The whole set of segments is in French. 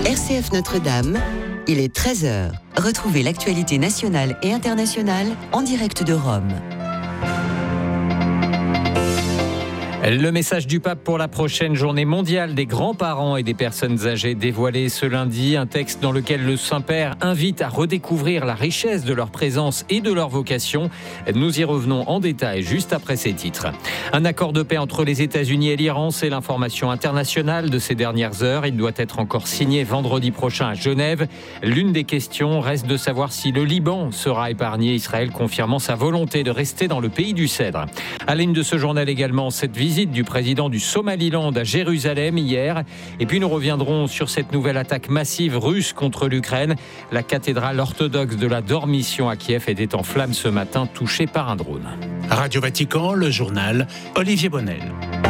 RCF Notre-Dame, il est 13h. Retrouvez l'actualité nationale et internationale en direct de Rome. Le message du pape pour la prochaine journée mondiale des grands-parents et des personnes âgées dévoilé ce lundi. Un texte dans lequel le Saint-Père invite à redécouvrir la richesse de leur présence et de leur vocation. Nous y revenons en détail juste après ces titres. Un accord de paix entre les États-Unis et l'Iran, c'est l'information internationale de ces dernières heures. Il doit être encore signé vendredi prochain à Genève. L'une des questions reste de savoir si le Liban sera épargné, Israël confirmant sa volonté de rester dans le pays du cèdre. À la ligne de ce journal également, cette visite du président du Somaliland à Jérusalem hier. Et puis nous reviendrons sur cette nouvelle attaque massive russe contre l'Ukraine. La cathédrale orthodoxe de la Dormition à Kiev était en flammes ce matin, touchée par un drone. Radio Vatican, le journal, Olivier Bonnel.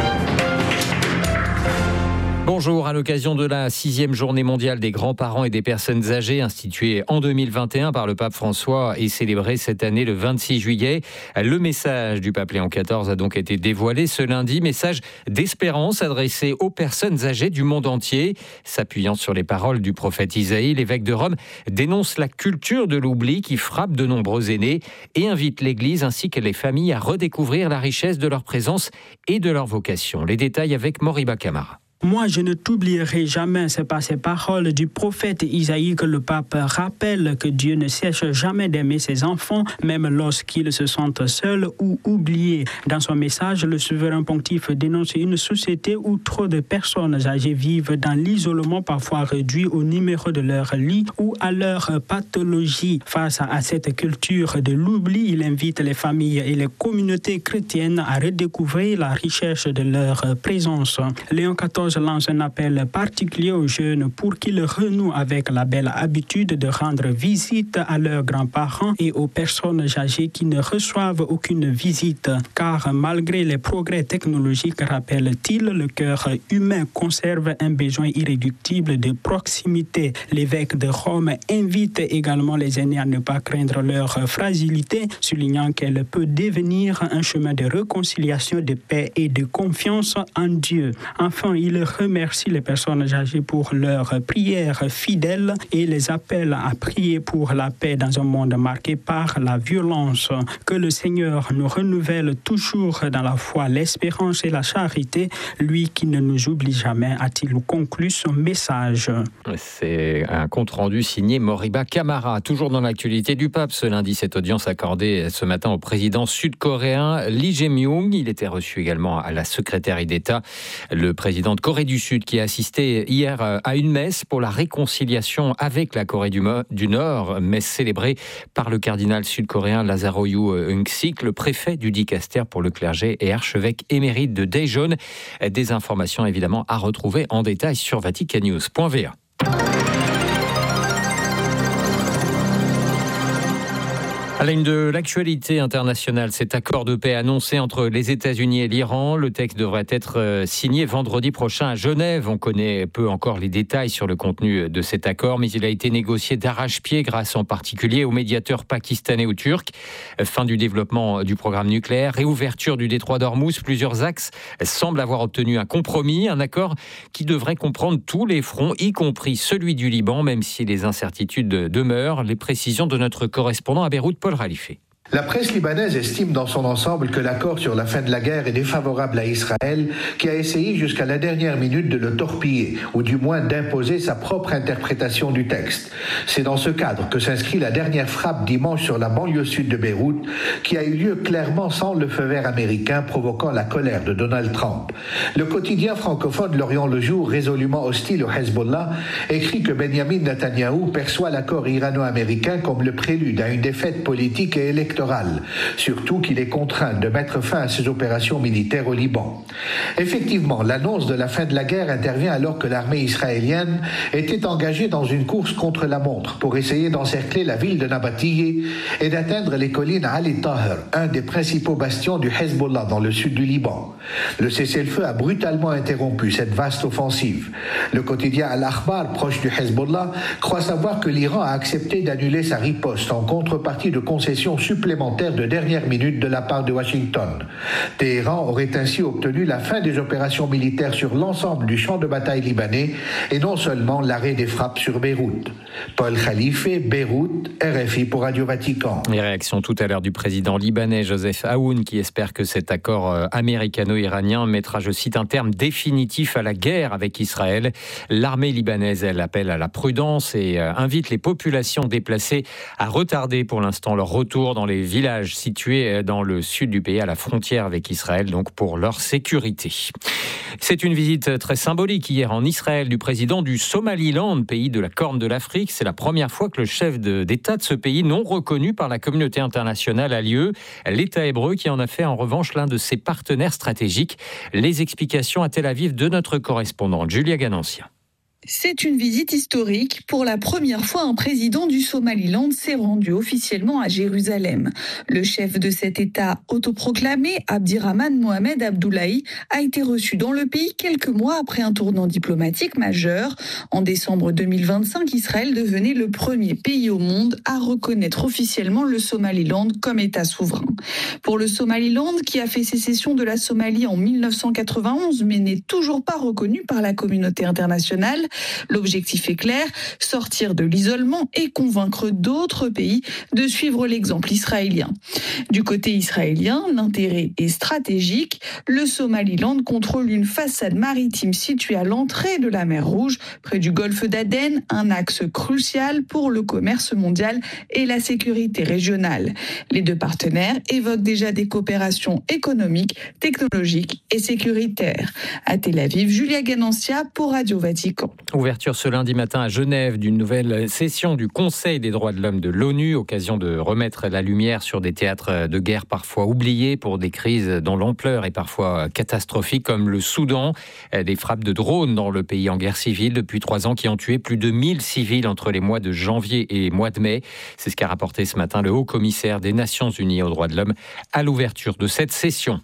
Bonjour, à l'occasion de la 6e journée mondiale des grands-parents et des personnes âgées instituée en 2021 par le pape François et célébrée cette année le 26 juillet. Le message du pape Léon XIV a donc été dévoilé ce lundi, message d'espérance adressé aux personnes âgées du monde entier. S'appuyant sur les paroles du prophète Isaïe, l'évêque de Rome dénonce la culture de l'oubli qui frappe de nombreux aînés et invite l'Église ainsi que les familles à redécouvrir la richesse de leur présence et de leur vocation. Les détails avec Moriba Camara. Moi, je ne t'oublierai jamais, c'est par ces paroles du prophète Isaïe que le pape rappelle que Dieu ne cesse jamais d'aimer ses enfants, même lorsqu'ils se sentent seuls ou oubliés. Dans son message, le souverain pontife dénonce une société où trop de personnes âgées vivent dans l'isolement, parfois réduit au numéro de leur lit ou à leur pathologie. Face à cette culture de l'oubli, il invite les familles et les communautés chrétiennes à redécouvrir la richesse de leur présence. Léon XIV lance un appel particulier aux jeunes pour qu'ils renouent avec la belle habitude de rendre visite à leurs grands-parents et aux personnes âgées qui ne reçoivent aucune visite. Car malgré les progrès technologiques, rappelle-t-il, le cœur humain conserve un besoin irréductible de proximité. L'évêque de Rome invite également les aînés à ne pas craindre leur fragilité, soulignant qu'elle peut devenir un chemin de réconciliation, de paix et de confiance en Dieu. Enfin, il remercie les personnes âgées pour leurs prières fidèles et les appelle à prier pour la paix dans un monde marqué par la violence. Que le Seigneur nous renouvelle toujours dans la foi, l'espérance et la charité, lui qui ne nous oublie jamais, a-t-il conclu son message. C'est un compte-rendu signé Moriba Camara. Toujours dans l'actualité du pape, ce lundi, cette audience accordée ce matin au président sud-coréen Lee Jae-myung. Il était reçu également à la secrétaire d'État, le président de Corée du Sud, qui a assisté hier à une messe pour la réconciliation avec la Corée du Nord, messe célébrée par le cardinal sud-coréen Lazarhoyu Eung-sik, le préfet du dicaster pour le clergé et archevêque émérite de Daejeon. Des informations évidemment à retrouver en détail sur vaticannews.va. À la une de l'actualité internationale, cet accord de paix annoncé entre les États-Unis et l'Iran. Le texte devrait être signé vendredi prochain à Genève. On connaît peu encore les détails sur le contenu de cet accord, mais il a été négocié d'arrache-pied grâce en particulier aux médiateurs pakistanais ou turcs. Fin du développement du programme nucléaire, réouverture du détroit d'Ormuz, plusieurs axes semblent avoir obtenu un compromis, un accord qui devrait comprendre tous les fronts, y compris celui du Liban, même si les incertitudes demeurent. Les précisions de notre correspondant à Beyrouth, Paul Ralifé. La presse libanaise estime dans son ensemble que l'accord sur la fin de la guerre est défavorable à Israël, qui a essayé jusqu'à la dernière minute de le torpiller, ou du moins d'imposer sa propre interprétation du texte. C'est dans ce cadre que s'inscrit la dernière frappe dimanche sur la banlieue sud de Beyrouth, qui a eu lieu clairement sans le feu vert américain, provoquant la colère de Donald Trump. Le quotidien francophone L'Orient le Jour, résolument hostile au Hezbollah, écrit que Benjamin Netanyahou perçoit l'accord irano-américain comme le prélude à une défaite politique et électorale, surtout qu'il est contraint de mettre fin à ses opérations militaires au Liban. Effectivement, l'annonce de la fin de la guerre intervient alors que l'armée israélienne était engagée dans une course contre la montre pour essayer d'encercler la ville de Nabatiyeh et d'atteindre les collines Ali Taher, un des principaux bastions du Hezbollah dans le sud du Liban. Le cessez-le-feu a brutalement interrompu cette vaste offensive. Le quotidien Al-Akhbar, proche du Hezbollah, croit savoir que l'Iran a accepté d'annuler sa riposte en contrepartie de concessions supplémentaires supplémentaire de dernière minute de la part de Washington. Téhéran aurait ainsi obtenu la fin des opérations militaires sur l'ensemble du champ de bataille libanais et non seulement l'arrêt des frappes sur Beyrouth. Paul Khalife, Beyrouth, RFI pour Radio Vatican. Les réactions tout à l'heure du président libanais Joseph Aoun qui espère que cet accord américano-iranien mettra, je cite, un terme définitif à la guerre avec Israël. L'armée libanaise, elle appelle à la prudence et invite les populations déplacées à retarder pour l'instant leur retour dans les villages situés dans le sud du pays, à la frontière avec Israël, donc pour leur sécurité. C'est une visite très symbolique hier en Israël du président du Somaliland, pays de la Corne de l'Afrique. C'est la première fois que le chef d'État de ce pays, non reconnu par la communauté internationale, a lieu. L'État hébreu qui en a fait en revanche l'un de ses partenaires stratégiques. Les explications à Tel Aviv de notre correspondante Julia Ganancia. C'est une visite historique. Pour la première fois, un président du Somaliland s'est rendu officiellement à Jérusalem. Le chef de cet État autoproclamé, Abdirahman Mohamed Abdoulaye, a été reçu dans le pays quelques mois après un tournant diplomatique majeur. En décembre 2025, Israël devenait le premier pays au monde à reconnaître officiellement le Somaliland comme État souverain. Pour le Somaliland, qui a fait sécession de la Somalie en 1991, mais n'est toujours pas reconnu par la communauté internationale, l'objectif est clair, sortir de l'isolement et convaincre d'autres pays de suivre l'exemple israélien. Du côté israélien, l'intérêt est stratégique. Le Somaliland contrôle une façade maritime située à l'entrée de la mer Rouge, près du golfe d'Aden, un axe crucial pour le commerce mondial et la sécurité régionale. Les deux partenaires évoquent déjà des coopérations économiques, technologiques et sécuritaires. À Tel Aviv, Julia Ganancia pour Radio Vatican. Ouverture ce lundi matin à Genève d'une nouvelle session du Conseil des droits de l'homme de l'ONU, occasion de remettre la lumière sur des théâtres de guerre parfois oubliés pour des crises dont l'ampleur est parfois catastrophique, comme le Soudan, des frappes de drones dans le pays en guerre civile depuis 3 ans qui ont tué plus de 1000 civils entre les mois de janvier et mois de mai. C'est ce qu'a rapporté ce matin le haut-commissaire des Nations Unies aux droits de l'homme à l'ouverture de cette session.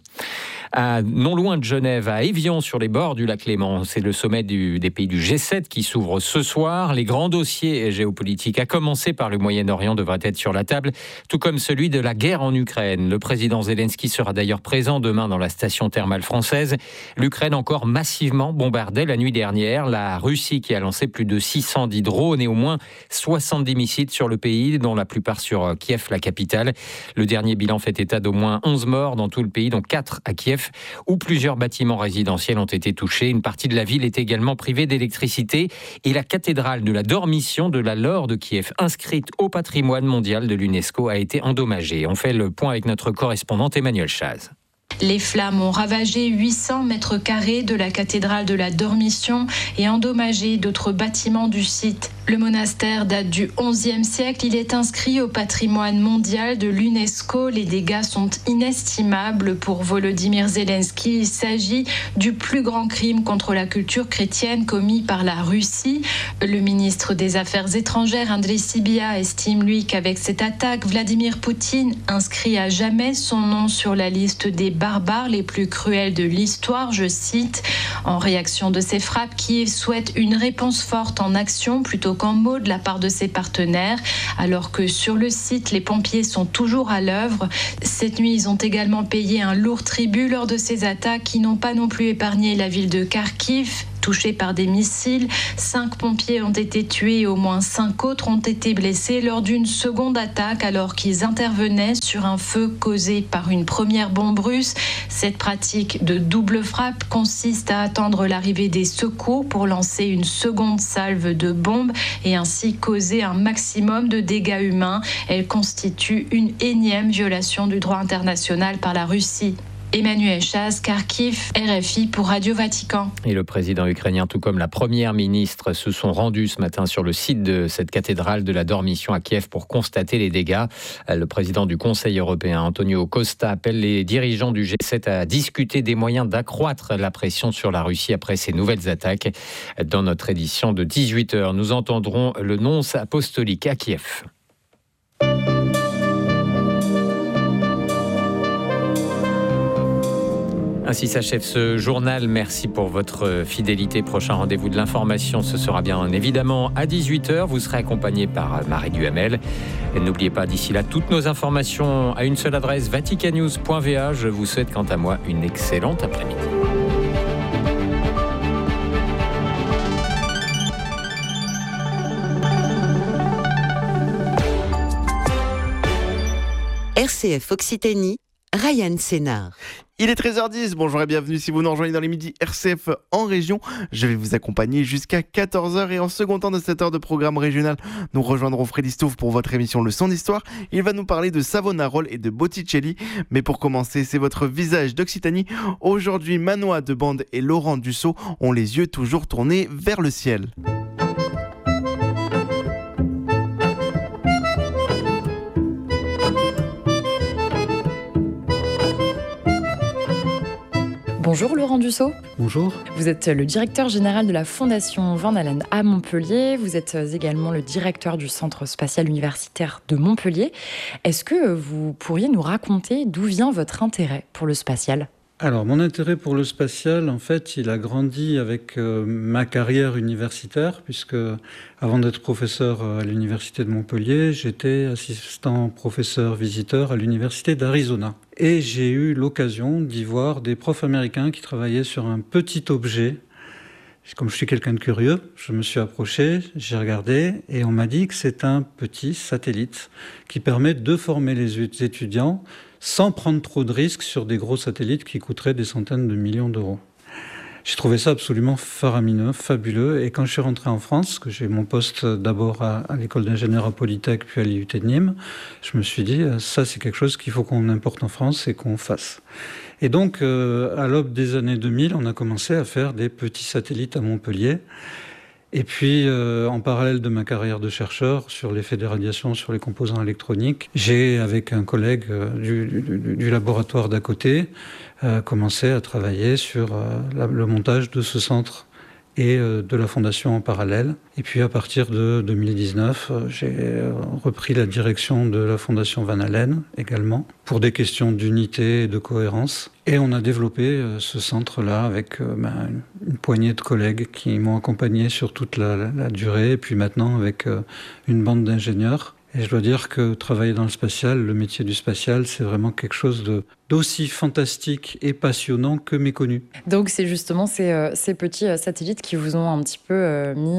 Non loin de Genève, à Évian, sur les bords du lac Léman. C'est le sommet des pays du G7 qui s'ouvre ce soir. Les grands dossiers géopolitiques, à commencer par le Moyen-Orient, devraient être sur la table, tout comme celui de la guerre en Ukraine. Le président Zelensky sera d'ailleurs présent demain dans la station thermale française. L'Ukraine encore massivement bombardée la nuit dernière. La Russie qui a lancé plus de 610 drones et au moins 70 missiles sur le pays, dont la plupart sur Kiev, la capitale. Le dernier bilan fait état d'au moins 11 morts dans tout le pays, dont 4 à Kiev, où plusieurs bâtiments résidentiels ont été touchés. Une partie de la ville est également privée d'électricité et la cathédrale de la Dormition de la Laure de Kiev, inscrite au patrimoine mondial de l'UNESCO, a été endommagée. On fait le point avec notre correspondante Emmanuel Chaz. Les flammes ont ravagé 800 mètres carrés de la cathédrale de la Dormition et endommagé d'autres bâtiments du site. Le monastère date du XIe siècle. Il est inscrit au patrimoine mondial de l'UNESCO. Les dégâts sont inestimables pour Volodymyr Zelensky. Il s'agit du plus grand crime contre la culture chrétienne commis par la Russie. Le ministre des Affaires étrangères, Andriy Sybiha, estime, lui, qu'avec cette attaque, Vladimir Poutine inscrit à jamais son nom sur la liste des barbares les plus cruels de l'histoire, je cite. En réaction de ces frappes, Kiev souhaite une réponse forte en action plutôt qu'en mots de la part de ses partenaires, alors que sur le site, les pompiers sont toujours à l'œuvre. Cette nuit, ils ont également payé un lourd tribut lors de ces attaques qui n'ont pas non plus épargné la ville de Kharkiv, touchés par des missiles. 5 pompiers ont été tués et au moins 5 autres ont été blessés lors d'une seconde attaque alors qu'ils intervenaient sur un feu causé par une première bombe russe. Cette pratique de double frappe consiste à attendre l'arrivée des secours pour lancer une seconde salve de bombes et ainsi causer un maximum de dégâts humains. Elle constitue une énième violation du droit international par la Russie. Emmanuel Chaz, Kharkiv, RFI pour Radio Vatican. Et le président ukrainien, tout comme la première ministre, se sont rendus ce matin sur le site de cette cathédrale de la Dormition à Kiev pour constater les dégâts. Le président du Conseil européen, Antonio Costa, appelle les dirigeants du G7 à discuter des moyens d'accroître la pression sur la Russie après ces nouvelles attaques. Dans notre édition de 18h, nous entendrons le nonce apostolique à Kiev. Ainsi s'achève ce journal. Merci pour votre fidélité. Prochain rendez-vous de l'information, ce sera bien évidemment à 18h. Vous serez accompagné par Marie Duhamel. Et n'oubliez pas, d'ici là, toutes nos informations à une seule adresse, vaticannews.va. Je vous souhaite quant à moi une excellente après-midi. RCF Occitanie, Ryan Sénard. Il est 13h10, bonjour et bienvenue si vous nous rejoignez dans les midis RCF en région. Je vais vous accompagner jusqu'à 14h et en second temps de cette heure de programme régional, nous rejoindrons Freddy Stouff pour votre émission Leçon d'Histoire. Il va nous parler de Savonarola et de Botticelli. Mais pour commencer, c'est votre visage d'Occitanie. Aujourd'hui, Manoa de Bande et Laurent Dussault ont les yeux toujours tournés vers le ciel. Bonjour Laurent Dussault. Bonjour. Vous êtes le directeur général de la Fondation Van Allen à Montpellier. Vous êtes également le directeur du Centre spatial universitaire de Montpellier. Est-ce que vous pourriez nous raconter d'où vient votre intérêt pour le spatial ? Alors, mon intérêt pour le spatial, en fait, il a grandi avec ma carrière universitaire, puisque avant d'être professeur à l'université de Montpellier, j'étais assistant professeur visiteur à l'université d'Arizona. Et j'ai eu l'occasion d'y voir des profs américains qui travaillaient sur un petit objet. Comme je suis quelqu'un de curieux, je me suis approché, j'ai regardé, et on m'a dit que c'est un petit satellite qui permet de former les étudiants sans prendre trop de risques sur des gros satellites qui coûteraient des centaines de millions d'euros. J'ai trouvé ça absolument faramineux, fabuleux. Et quand je suis rentré en France, que j'ai mon poste d'abord à l'école d'ingénieur à Polytech, puis à l'IUT de Nîmes, je me suis dit, ça c'est quelque chose qu'il faut qu'on importe en France et qu'on fasse. Et donc, à l'aube des années 2000, on a commencé à faire des petits satellites à Montpellier. Et puis, en parallèle de ma carrière de chercheur sur l'effet des radiations sur les composants électroniques, j'ai, avec un collègue du laboratoire d'à côté, commencé à travailler sur le montage de ce centre et de la Fondation en parallèle. Et puis, à partir de 2019, j'ai repris la direction de la Fondation Van Allen également, pour des questions d'unité et de cohérence. Et on a développé ce centre-là avec une poignée de collègues qui m'ont accompagné sur toute la durée, et puis maintenant avec une bande d'ingénieurs. Et je dois dire que travailler dans le spatial, le métier du spatial, c'est vraiment quelque chose d'aussi fantastique et passionnant que méconnu. Donc c'est justement ces petits satellites qui vous ont un petit peu mis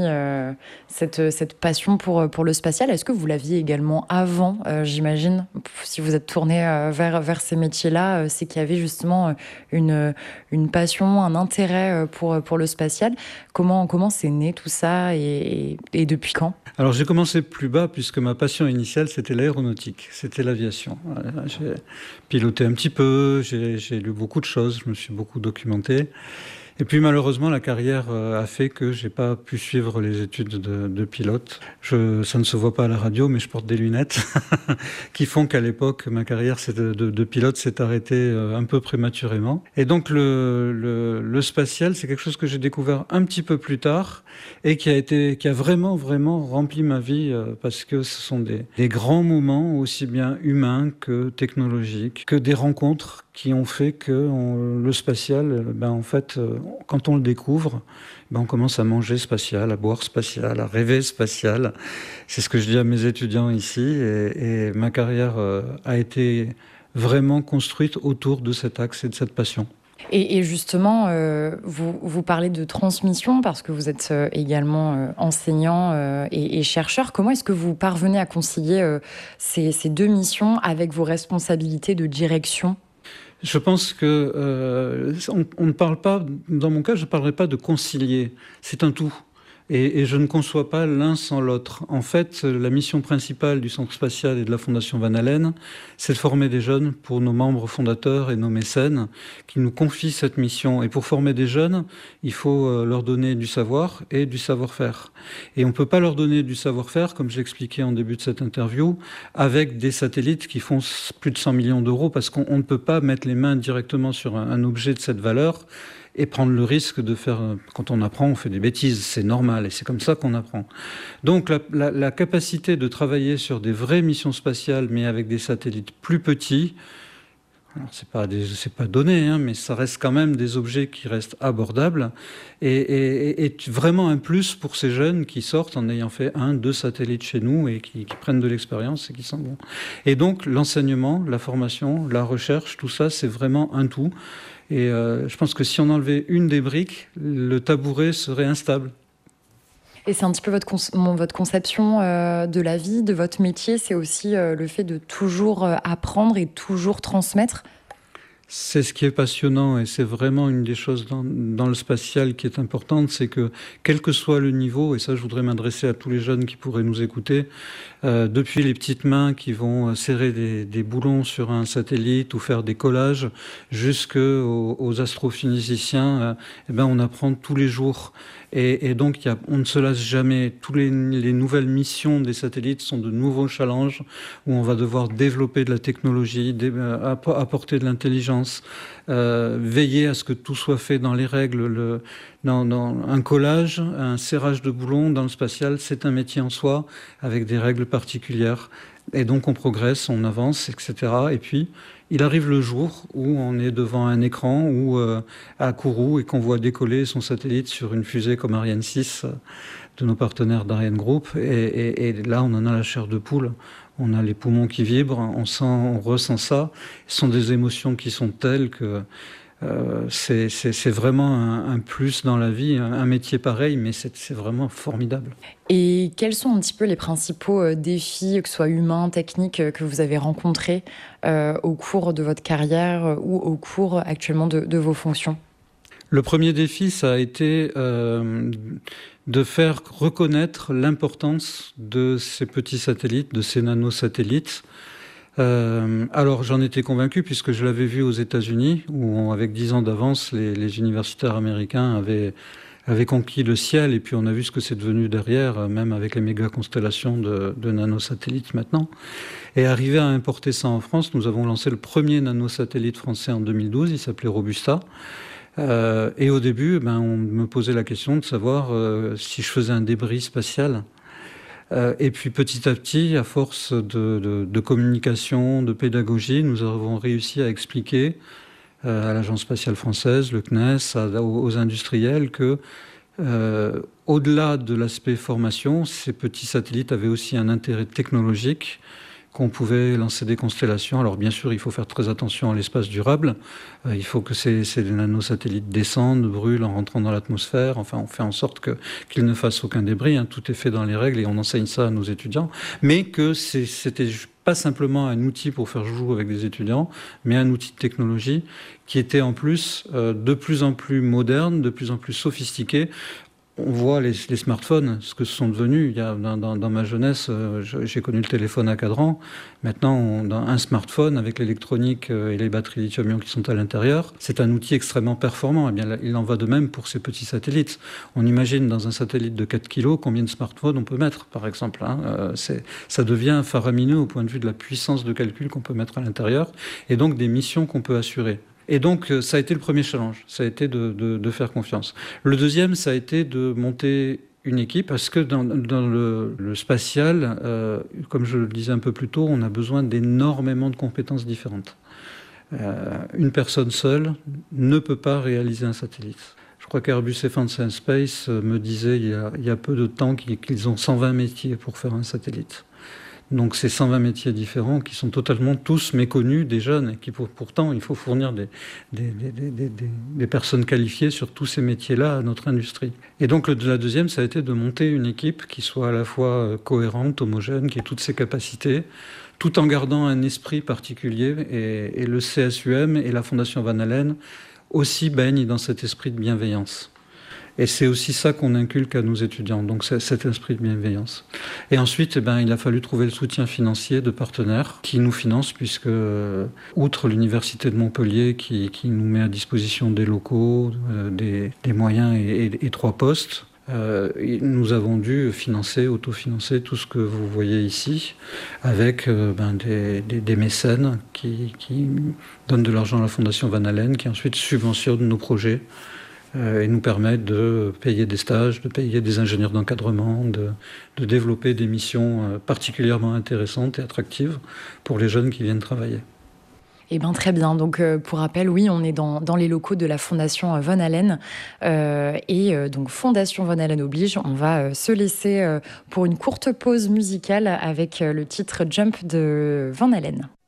cette passion pour le spatial. Est-ce que vous l'aviez également avant, j'imagine, si vous êtes tourné vers ces métiers-là, c'est qu'il y avait justement une passion, un intérêt pour le spatial. Comment c'est né tout ça et depuis quand ? Alors j'ai commencé plus bas puisque ma passion initiale c'était l'aéronautique, c'était l'aviation. J'ai piloté un petit peu, j'ai lu beaucoup de choses, je me suis beaucoup documenté. Et puis malheureusement, la carrière a fait que j'ai pas pu suivre les études de pilote. Ça ne se voit pas à la radio, mais je porte des lunettes qui font qu'à l'époque, ma carrière de pilote s'est arrêtée un peu prématurément. Et donc le spatial, c'est quelque chose que j'ai découvert un petit peu plus tard et qui a vraiment rempli ma vie parce que ce sont des grands moments aussi bien humains que technologiques, que des rencontres qui ont fait que le spatial, en fait, quand on le découvre, on commence à manger spatial, à boire spatial, à rêver spatial. C'est ce que je dis à mes étudiants ici. Et ma carrière a été vraiment construite autour de cet axe et de cette passion. Et justement, vous parlez de transmission parce que vous êtes également enseignant et chercheur. Comment est-ce que vous parvenez à concilier ces deux missions avec vos responsabilités de direction ? Je pense que on ne parle pas, dans mon cas, je ne parlerai pas de concilier. C'est un tout. Et je ne conçois pas l'un sans l'autre. En fait, la mission principale du Centre spatial et de la Fondation Van Allen, c'est de former des jeunes pour nos membres fondateurs et nos mécènes qui nous confient cette mission. Et pour former des jeunes, il faut leur donner du savoir et du savoir-faire. Et on ne peut pas leur donner du savoir-faire, comme j'expliquais en début de cette interview, avec des satellites qui font plus de 100 millions d'euros, parce qu'on ne peut pas mettre les mains directement sur un objet de cette valeur et prendre le risque de faire... Quand on apprend, on fait des bêtises, c'est normal, et c'est comme ça qu'on apprend. Donc la capacité de travailler sur des vraies missions spatiales, mais avec des satellites plus petits, Alors, c'est pas donné, hein, mais ça reste quand même des objets qui restent abordables et vraiment un plus pour ces jeunes qui sortent en ayant fait 1-2 satellites chez nous et qui prennent de l'expérience et qui s'en vont. Et donc, l'enseignement, la formation, la recherche, tout ça, c'est vraiment un tout. Et je pense que si on enlevait une des briques, le tabouret serait instable. Et c'est un petit peu votre conception de la vie, de votre métier, c'est aussi le fait de toujours apprendre et toujours transmettre. C'est ce qui est passionnant et c'est vraiment une des choses dans le spatial qui est importante, c'est que quel que soit le niveau, et ça je voudrais m'adresser à tous les jeunes qui pourraient nous écouter, depuis les petites mains qui vont serrer des boulons sur un satellite ou faire des collages, jusqu'aux astrophysiciens, on apprend tous les jours. Et donc, on ne se lasse jamais. Toutes les nouvelles missions des satellites sont de nouveaux challenges où on va devoir développer de la technologie, apporter de l'intelligence, veiller à ce que tout soit fait dans les règles. Dans un collage, un serrage de boulons dans le spatial, c'est un métier en soi avec des règles particulières. Et donc, on progresse, on avance, etc. Et puis, il arrive le jour où on est devant un écran ou à Kourou et qu'on voit décoller son satellite sur une fusée comme Ariane 6 de nos partenaires d'Ariane Group. Et là, on en a la chair de poule. On a les poumons qui vibrent, on ressent ça. Ce sont des émotions qui sont telles que c'est vraiment un plus dans la vie, un métier pareil, mais c'est vraiment formidable. Et quels sont un petit peu les principaux défis, que ce soit humains, techniques, que vous avez rencontrés au cours de votre carrière ou au cours actuellement de vos fonctions ? Le premier défi, ça a été de faire reconnaître l'importance de ces petits satellites, de ces nanosatellites. Alors j'en étais convaincu puisque je l'avais vu aux États-Unis où avec 10 ans d'avance les universitaires américains avaient conquis le ciel et puis on a vu ce que c'est devenu derrière, même avec les méga constellations de nanosatellites maintenant. Et arrivé à importer ça en France, nous avons lancé le premier nanosatellite français en 2012, il s'appelait Robusta. Et au début, on me posait la question de savoir si je faisais un débris spatial. Et puis petit à petit, à force de communication, de pédagogie, nous avons réussi à expliquer à l'Agence spatiale française, le CNES, aux industriels que au-delà de l'aspect formation, ces petits satellites avaient aussi un intérêt technologique, qu'on pouvait lancer des constellations. Alors bien sûr, il faut faire très attention à l'espace durable. Il faut que ces nanosatellites descendent, brûlent en rentrant dans l'atmosphère. Enfin, on fait en sorte qu'ils ne fassent aucun débris. Tout est fait dans les règles et on enseigne ça à nos étudiants. Mais que c'était pas simplement un outil pour faire jouer avec des étudiants, mais un outil de technologie qui était en plus de plus en plus moderne, de plus en plus sophistiqué. On voit les smartphones, ce que ce sont devenus. Il y a, dans ma jeunesse, j'ai connu le téléphone à cadran. Maintenant, dans un smartphone avec l'électronique et les batteries lithium-ion qui sont à l'intérieur, c'est un outil extrêmement performant. Eh bien, il en va de même pour ces petits satellites. On imagine dans un satellite de 4 kg combien de smartphones on peut mettre, par exemple. Ça devient faramineux au point de vue de la puissance de calcul qu'on peut mettre à l'intérieur et donc des missions qu'on peut assurer. Et donc, ça a été le premier challenge, ça a été de faire confiance. Le deuxième, ça a été de monter une équipe, parce que dans le spatial, comme je le disais un peu plus tôt, on a besoin d'énormément de compétences différentes. Une personne seule ne peut pas réaliser un satellite. Je crois qu'Airbus Defence and Space me disait il y a peu de temps qu'ils ont 120 métiers pour faire un satellite. Donc ces 120 métiers différents qui sont totalement tous méconnus des jeunes et qui pourtant il faut fournir des personnes qualifiées sur tous ces métiers-là à notre industrie. Et donc la deuxième, ça a été de monter une équipe qui soit à la fois cohérente, homogène, qui ait toutes ses capacités, tout en gardant un esprit particulier. Et le CSUM et la Fondation Van Allen aussi baignent dans cet esprit de bienveillance. Et c'est aussi ça qu'on inculque à nos étudiants, donc cet esprit de bienveillance. Et ensuite, il a fallu trouver le soutien financier de partenaires qui nous financent, puisque, outre l'Université de Montpellier qui nous met à disposition des locaux, des moyens et 3 postes, nous avons dû autofinancer tout ce que vous voyez ici, avec des mécènes qui donnent de l'argent à la Fondation Van Allen, qui ensuite subventionne nos projets, et nous permettent de payer des stages, de payer des ingénieurs d'encadrement, de développer des missions particulièrement intéressantes et attractives pour les jeunes qui viennent travailler. Eh bien, très bien. Donc, pour rappel, oui, on est dans les locaux de la Fondation Von Allen. Donc, Fondation Von Allen oblige. On va se laisser pour une courte pause musicale avec le titre Jump de Van Halen.